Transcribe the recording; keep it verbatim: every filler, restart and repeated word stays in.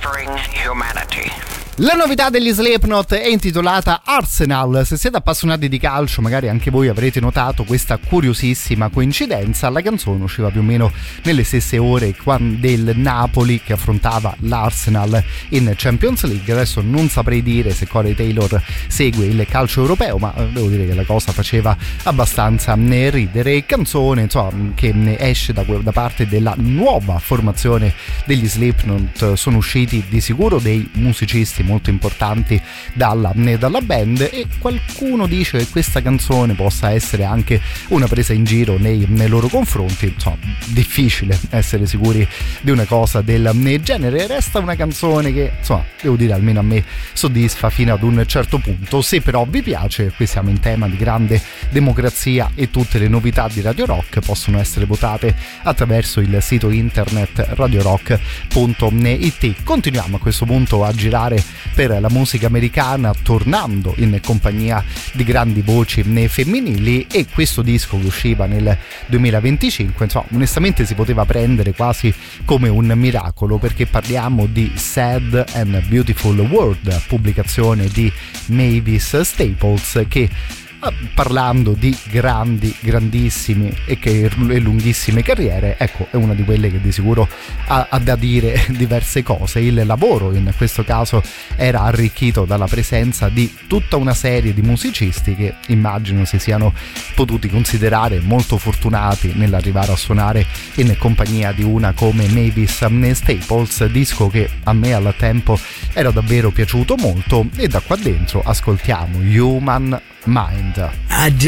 suffering humanity. La novità degli Slipknot è intitolata Arsenal. Se siete appassionati di calcio, magari anche voi avrete notato questa curiosissima coincidenza. La canzone usciva più o meno nelle stesse ore del Napoli che affrontava l'Arsenal in Champions League. Adesso non saprei dire se Corey Taylor segue il calcio europeo, ma devo dire che la cosa faceva abbastanza ridere. Canzone, insomma, che esce da, da parte della nuova formazione degli Slipknot. Sono usciti di sicuro dei musicisti molto importanti dalla, dalla band, e qualcuno dice che questa canzone possa essere anche una presa in giro nei, nei loro confronti. Insomma, difficile essere sicuri di una cosa del genere. Resta una canzone che, insomma, devo dire, almeno a me soddisfa fino ad un certo punto. Se però vi piace, qui siamo in tema di grande democrazia e tutte le novità di Radio Rock possono essere votate attraverso il sito internet radio rock punto it. Continuiamo a questo punto a girare per la musica americana, tornando in compagnia di grandi voci femminili, e questo disco che usciva nel duemilaventicinque, insomma, onestamente si poteva prendere quasi come un miracolo, perché parliamo di Sad and Beautiful World, pubblicazione di Mavis Staples, che, parlando di grandi, grandissimi e, che, e lunghissime carriere, ecco, è una di quelle che di sicuro ha, ha da dire diverse cose. Il lavoro in questo caso era arricchito dalla presenza di tutta una serie di musicisti che immagino si siano potuti considerare molto fortunati nell'arrivare a suonare in compagnia di una come Mavis Staples, disco che a me al tempo era davvero piaciuto molto, e da qua dentro ascoltiamo Human Mind. I